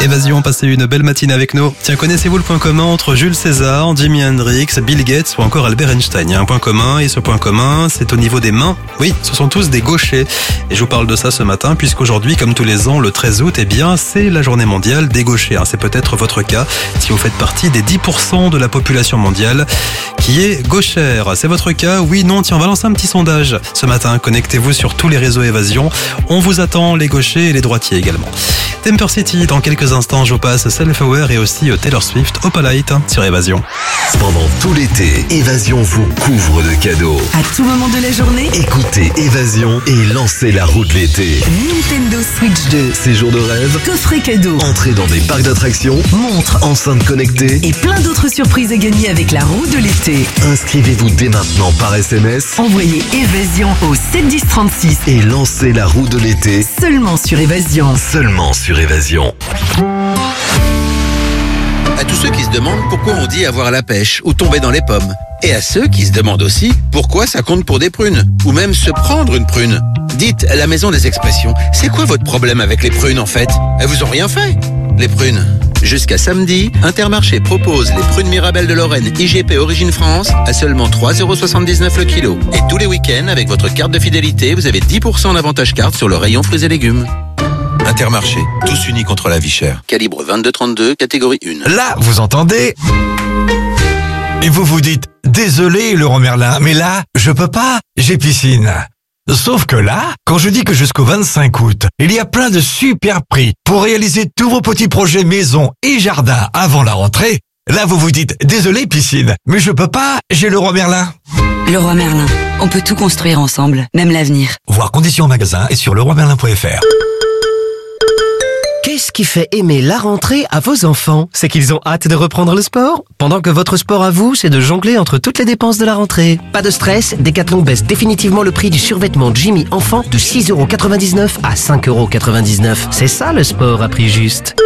Évasion, passez une belle matinée avec nous. Tiens, connaissez-vous le point commun entre Jules César, Jimi Hendrix, Bill Gates ou encore Albert Einstein? Il y a un point commun et ce point commun, c'est au niveau des mains. Oui, ce sont tous des gauchers. Et je vous parle de ça ce matin puisqu'aujourd'hui, comme tous les ans, le 13 août, c'est la journée mondiale des gauchers. C'est peut-être votre cas si vous faites partie des 10% de la population mondiale qui est gauchère. C'est votre cas? Oui, non? Tiens, on va lancer un petit sondage. Ce matin, connectez-vous sur tous les réseaux Évasion. On vous attend, les gauchers et les droitiers également. Temper City, dans quelques instants, je vous passe Self-Aware et aussi Taylor Swift, Opalite sur Évasion. Pendant tout l'été, Évasion vous couvre de cadeaux. À tout moment de la journée, Écoutez Évasion et lancez la roue de l'été. Nintendo Switch 2, Séjour de rêve, coffret cadeau, entrée dans des parcs d'attractions, montre enceintes connectées. et plein d'autres surprises à gagner avec la roue de l'été. Inscrivez-vous dès maintenant par SMS Envoyez Évasion au 71036 et lancez la roue de l'été seulement sur Évasion. seulement sur Évasion. À tous ceux qui se demandent pourquoi on dit avoir la pêche ou tomber dans les pommes. Et à ceux qui se demandent aussi pourquoi ça compte pour des prunes, ou même se prendre une prune. Dites à la maison des expressions, c'est quoi votre problème avec les prunes en fait? Elles vous ont rien fait, les prunes. Jusqu'à samedi, Intermarché propose les prunes Mirabelle de Lorraine IGP Origine France à seulement 3,79€ le kilo. Et tous les week-ends, avec votre carte de fidélité, vous avez 10% d'avantage carte sur le rayon fruits et légumes. Intermarché, tous unis contre la vie chère. Calibre 22-32, catégorie 1. Là, vous entendez? Et vous vous dites, désolé Laurent Merlin, mais là, je peux pas, j'ai piscine. Sauf que là, quand je dis que jusqu'au 25 août, il y a plein de super prix pour réaliser tous vos petits projets maison et jardin avant la rentrée, là vous vous dites, désolé piscine, mais je peux pas, j'ai Leroy Merlin. Leroy Merlin, on peut tout construire ensemble, même l'avenir. Voir conditions en magasin et sur leroymerlin.fr. Qu'est-ce qui fait aimer la rentrée à vos enfants? C'est qu'ils ont hâte de reprendre le sport? Pendant que votre sport à vous, c'est de jongler entre toutes les dépenses de la rentrée. Pas de stress, Decathlon baisse définitivement le prix du survêtement Jimmy enfant de 6,99€ à 5,99€. C'est ça le sport à prix juste.